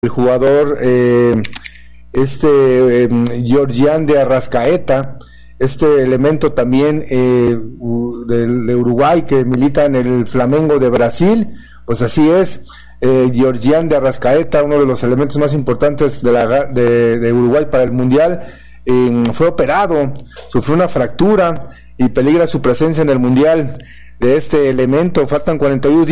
el jugador Georgian de Arrascaeta, este elemento también de Uruguay que milita en el Flamengo de Brasil. Pues así es, Georgian de Arrascaeta, uno de los elementos más importantes de Uruguay para el Mundial, fue operado, sufrió una fractura y peligra su presencia en el Mundial. De este elemento faltan 41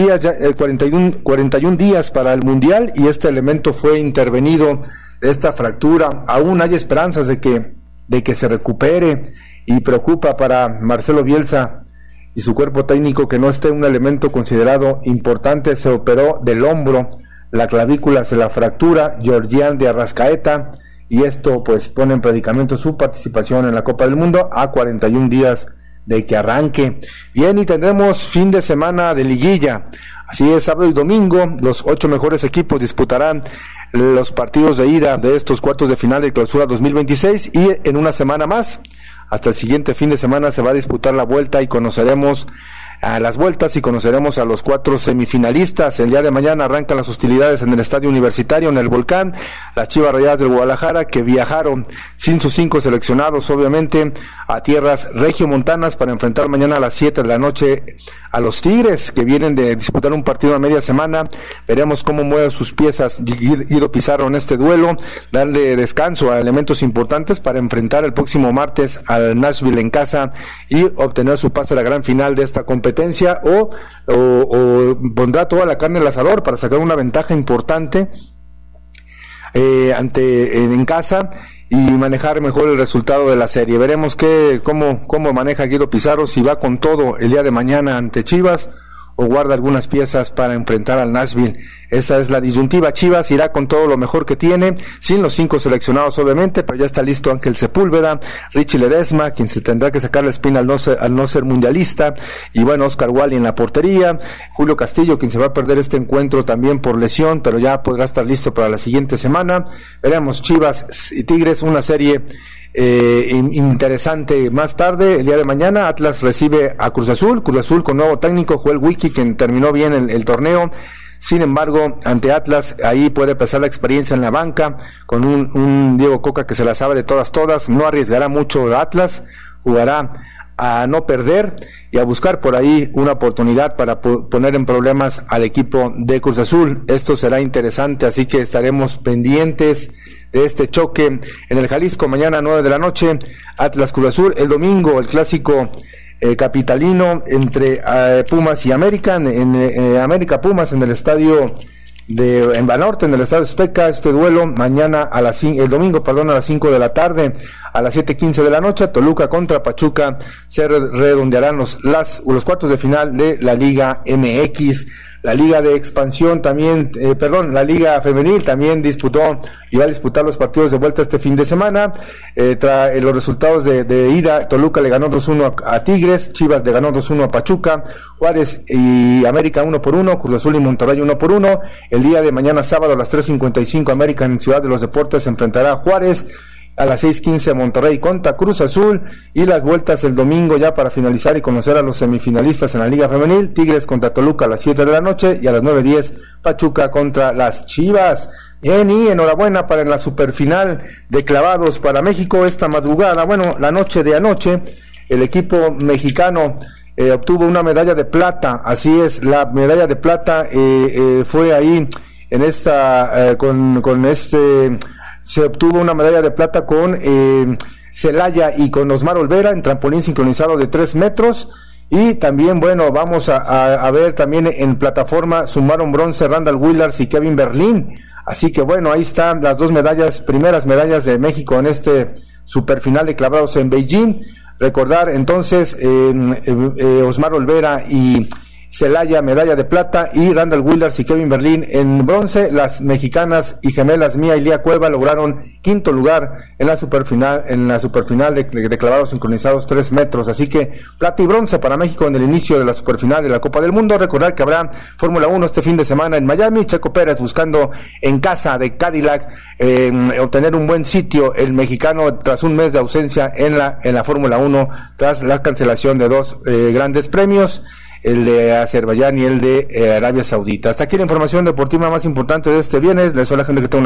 días para el Mundial, y este elemento fue intervenido de esta fractura. Aún hay esperanzas de que se recupere, y preocupa para Marcelo Bielsa y su cuerpo técnico que no esté un elemento considerado importante. Se operó del hombro, la clavícula se la fractura, Georgian de Arrascaeta, y esto pues pone en predicamento su participación en la Copa del Mundo a 41 días de que arranque. Bien, y tendremos fin de semana de liguilla. Así es, sábado y domingo los 8 mejores equipos disputarán los partidos de ida de estos cuartos de final de Clausura 2026, y en una semana más, hasta el siguiente fin de semana, se va a disputar la vuelta y conoceremos a las vueltas y conoceremos a los 4 semifinalistas. El día de mañana arrancan las hostilidades en el Estadio Universitario, en el Volcán. Las Chivas Rayadas del Guadalajara, que viajaron sin sus 5 seleccionados, obviamente, a tierras regiomontanas para enfrentar mañana a las 7 de la noche a los Tigres, que vienen de disputar un partido a media semana. Veremos cómo mueve sus piezas Guido Pizarro en este duelo, darle descanso a elementos importantes para enfrentar el próximo martes al Nashville en casa y obtener su pase a la gran final de esta competencia, o pondrá toda la carne al asador para sacar una ventaja importante en casa y manejar mejor el resultado de la serie. Veremos cómo maneja Guido Pizarro, si va con todo el día de mañana ante Chivas o guarda algunas piezas para enfrentar al Nashville. Esa es la disyuntiva. Chivas irá con todo lo mejor que tiene, sin los 5 seleccionados obviamente, pero ya está listo Ángel Sepúlveda, Richie Ledesma, quien se tendrá que sacar la espina al no ser mundialista, y bueno, Oscar Wally en la portería, Julio Castillo, quien se va a perder este encuentro también por lesión, pero ya podrá estar listo para la siguiente semana. Veremos Chivas y Tigres, una serie interesante. Más tarde, el día de mañana, Atlas recibe a Cruz Azul con nuevo técnico, Joel Wiki, quien terminó bien el torneo. Sin embargo, ante Atlas, ahí puede pasar la experiencia en la banca, con un Diego Coca que se la sabe de todas, no arriesgará mucho Atlas, jugará a no perder y a buscar por ahí una oportunidad para poner en problemas al equipo de Cruz Azul. Esto será interesante, así que estaremos pendientes de este choque en el Jalisco mañana 9 de la noche, Atlas Cruz Azul. El domingo el clásico capitalino entre Pumas y América, en América Pumas, en el estadio en Banorte, en el Estadio Azteca. Este duelo mañana el domingo a las 5 de la tarde. A las 7:15 de la noche, Toluca contra Pachuca, se redondearán los cuartos de final de la Liga MX. La Liga de Expansión también, la Liga Femenil también disputó y va a disputar los partidos de vuelta este fin de semana. Los resultados de ida: Toluca le ganó 2-1 a Tigres, Chivas le ganó 2-1 a Pachuca, Juárez y América 1-1, Cruz Azul y Monterrey 1-1. El día de mañana sábado a las 3:55, América en Ciudad de los Deportes se enfrentará a Juárez. A las 6:15 Monterrey contra Cruz Azul, y las vueltas el domingo ya para finalizar y conocer a los semifinalistas en la Liga Femenil: Tigres contra Toluca a las 7 de la noche, y a las 9:10 Pachuca contra las Chivas. Bien, y enhorabuena para la superfinal de clavados para México esta madrugada. Bueno, la noche de anoche, el equipo mexicano obtuvo una medalla de plata. Así es, la medalla de plata fue ahí en esta se obtuvo una medalla de plata con Celaya y con Osmar Olvera en trampolín sincronizado de 3 metros. Y también, bueno, vamos a ver también en plataforma, sumaron bronce Randall Willars y Kevin Berlín. Así que bueno, ahí están las 2 primeras medallas de México en este superfinal de clavados en Beijing. Recordar entonces, Osmar Olvera y Celaya, medalla de plata, y Randall Willars y Kevin Berlín en bronce. Las mexicanas y gemelas Mía y Lía Cueva lograron 5º lugar en la superfinal de clavados sincronizados 3 metros. Así que plata y bronce para México en el inicio de la superfinal de la Copa del Mundo. Recordar que habrá Fórmula 1 este fin de semana en Miami. Checo Pérez buscando en casa de Cadillac obtener un buen sitio, el mexicano, tras un mes de ausencia en la Fórmula 1, tras la cancelación de 2 grandes premios. el de Azerbaiyán y el de Arabia Saudita. Hasta aquí la información deportiva más importante de este viernes. Les deseo a la gente que tenga